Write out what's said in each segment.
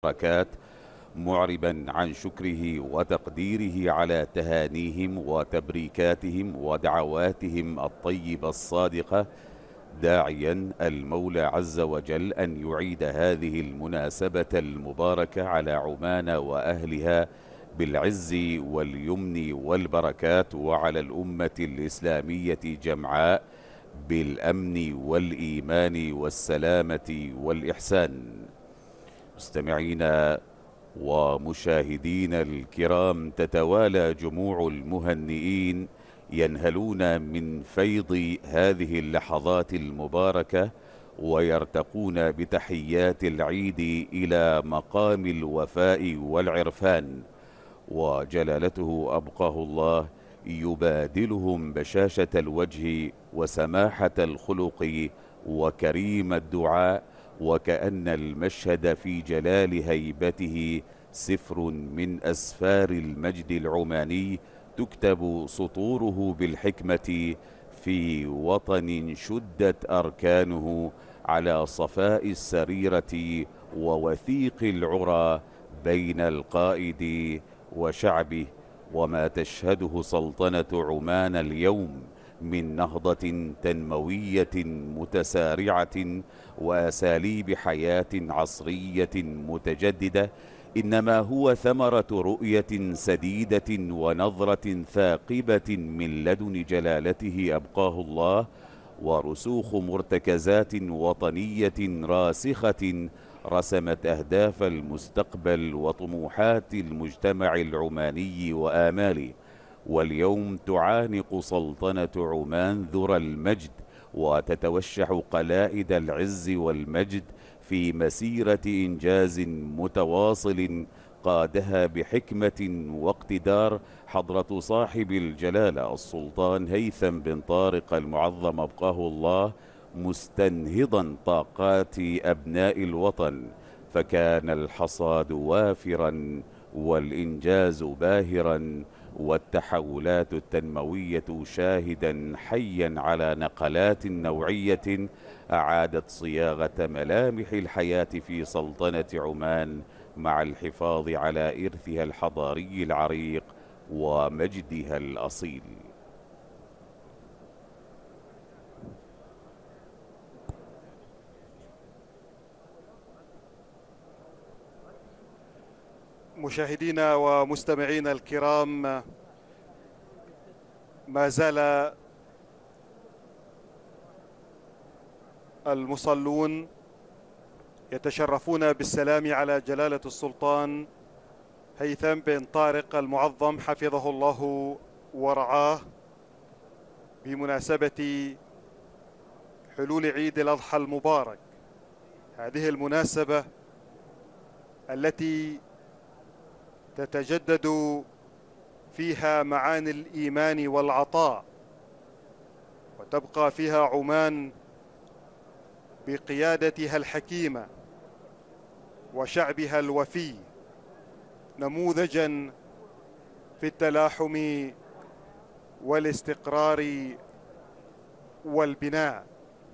بركات، معربا عن شكره وتقديره على تهانيهم وتبريكاتهم ودعواتهم الطيبة الصادقة، داعيا المولى عز وجل أن يعيد هذه المناسبة المباركة على عمان وأهلها بالعز واليمن والبركات، وعلى الأمة الإسلامية جمعاء بالأمن والإيمان والسلامة والإحسان. مستمعينا ومشاهدينا الكرام، تتوالى جموع المهنئين ينهلون من فيض هذه اللحظات المباركة، ويرتقون بتحيات العيد إلى مقام الوفاء والعرفان، وجلالته أبقاه الله يبادلهم بشاشة الوجه وسماحة الخلق وكريم الدعاء، وكأن المشهد في جلال هيبته سفر من أسفار المجد العماني، تكتب سطوره بالحكمة في وطن شدت أركانه على صفاء السريرة ووثيق العرى بين القائد وشعبه. وما تشهده سلطنة عمان اليوم من نهضة تنموية متسارعة وأساليب حياة عصرية متجددة، إنما هو ثمرة رؤية سديدة ونظرة ثاقبة من لدن جلالته أبقاه الله، ورسوخ مرتكزات وطنية راسخة رسمت أهداف المستقبل وطموحات المجتمع العماني وآماله. واليوم تعانق سلطنة عمان ذرى المجد، وتتوشح قلائد العز والمجد في مسيرة إنجاز متواصل قادها بحكمة واقتدار حضرة صاحب الجلالة السلطان هيثم بن طارق المعظم أبقاه الله، مستنهضا طاقات أبناء الوطن، فكان الحصاد وافرا والإنجاز باهرا، والتحولات التنموية شاهدا حيا على نقلات نوعية أعادت صياغة ملامح الحياة في سلطنة عمان، مع الحفاظ على إرثها الحضاري العريق ومجدها الأصيل. مشاهدينا ومستمعينا الكرام، ما زال المصلون يتشرفون بالسلام على جلالة السلطان هيثم بن طارق المعظم حفظه الله ورعاه، بمناسبة حلول عيد الأضحى المبارك. هذه المناسبة التي تتجدد فيها معاني الإيمان والعطاء، وتبقى فيها عمان بقيادتها الحكيمة وشعبها الوفي نموذجا في التلاحم والاستقرار والبناء.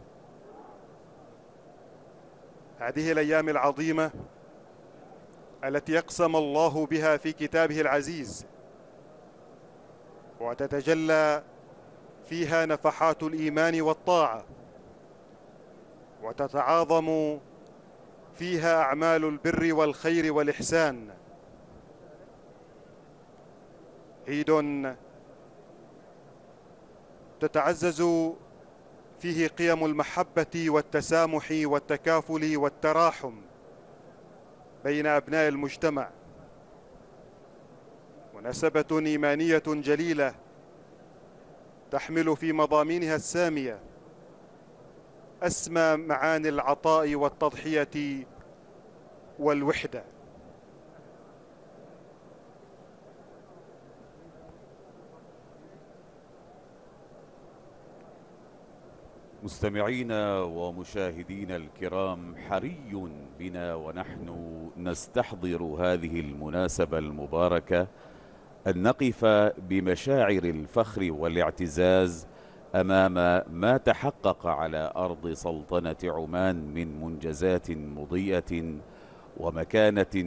هذه الأيام العظيمة التي أقسم الله بها في كتابه العزيز، وتتجلى فيها نفحات الإيمان والطاعة، وتتعاظم فيها أعمال البر والخير والإحسان. عيد تتعزز فيه قيم المحبة والتسامح والتكافل والتراحم بين أبناء المجتمع. مناسبة إيمانية جليلة تحمل في مضامينها السامية أسمى معاني العطاء والتضحية والوحدة. مستمعينا ومشاهدينا الكرام، حري بنا ونحن نستحضر هذه المناسبة المباركة أن نقف بمشاعر الفخر والاعتزاز أمام ما تحقق على أرض سلطنة عمان من منجزات مضيئة، ومكانة